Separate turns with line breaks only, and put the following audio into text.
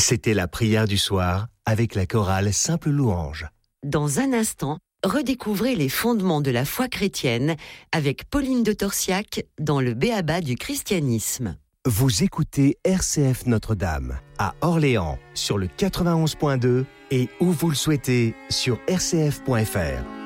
C'était la prière du soir avec la chorale Simple Louange.
Dans un instant, redécouvrez les fondements de la foi chrétienne avec Pauline de Torsiac dans le B.A.B.A. du christianisme.
Vous écoutez RCF Notre-Dame à Orléans sur le 91.2 et où vous le souhaitez sur rcf.fr.